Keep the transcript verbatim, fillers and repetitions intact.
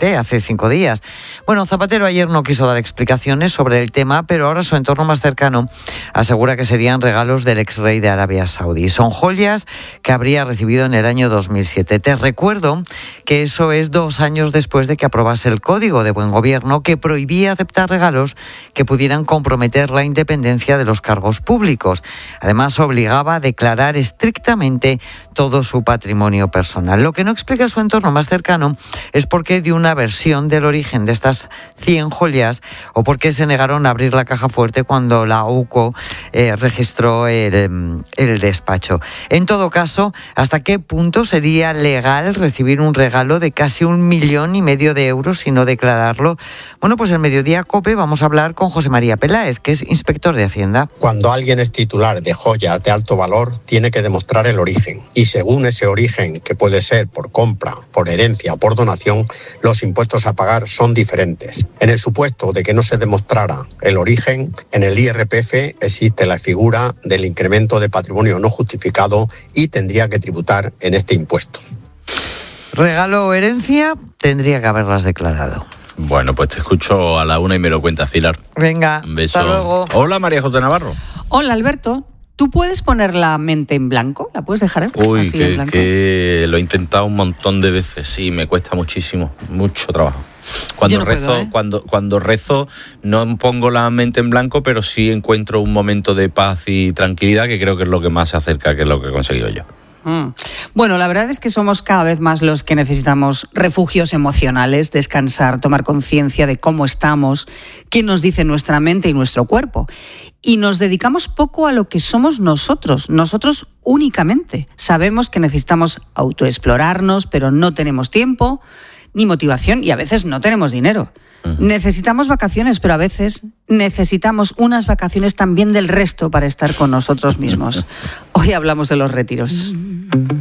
T hace cinco días. Bueno, Zapatero ayer no quiso dar explicaciones sobre el tema, pero ahora su entorno más cercano asegura que serían regalos del ex rey de Arabia Saudí. Son joyas que habría recibido en el año dos mil siete. Te recuerdo que eso es dos años después de que aprobase el Código de Buen Gobierno que prohibía aceptar regalos que pudieran comprometer la independencia de los cargos públicos. Además, obligaba a declarar estrictamente todo su patrimonio personal. Lo que no explica su entorno más cercano es por qué dio una versión del origen de estas cien joyas o por qué se negaron a abrir la caja fuerte cuando la AUCO eh, registró el, el despacho. En todo caso, ¿hasta qué punto sería legal recibir un regalo de casi un millón y medio de euros y no declararlo? Bueno, pues en Mediodía COPE vamos a hablar con José María Peláez, que es inspector de Hacienda. Cuando alguien es titular de joyas de alto valor, tiene que demostrar el origen. Y según ese origen, que puede ser por compra, por herencia o por donación, los impuestos a pagar son diferentes. En el supuesto de que no se demostrara el origen, en el I R P F existe la figura del incremento de patrimonio no justificado y tendría que tributar en este impuesto. Regalo o herencia, tendría que haberlas declarado. Bueno, pues te escucho a la una y me lo cuentas, Pilar. Venga, un beso. Hasta luego. Hola, María José Navarro. Hola, Alberto. ¿Tú puedes poner la mente en blanco? ¿La puedes dejar Uy, así que, en blanco? que lo he intentado un montón de veces. Sí, me cuesta muchísimo, mucho trabajo. Cuando no rezo, puedo, ¿eh? cuando, cuando rezo, no pongo la mente en blanco, pero sí encuentro un momento de paz y tranquilidad que creo que es lo que más se acerca que es lo que he conseguido yo. Mm. Bueno, la verdad es que somos cada vez más los que necesitamos refugios emocionales, descansar, tomar conciencia de cómo estamos, qué nos dice nuestra mente y nuestro cuerpo. Y nos dedicamos poco a lo que somos nosotros, nosotros únicamente. Sabemos que necesitamos autoexplorarnos, pero no tenemos tiempo ni motivación y a veces no tenemos dinero. Uh-huh. Necesitamos vacaciones, pero a veces necesitamos unas vacaciones también del resto para estar con nosotros mismos. Hoy hablamos de los retiros.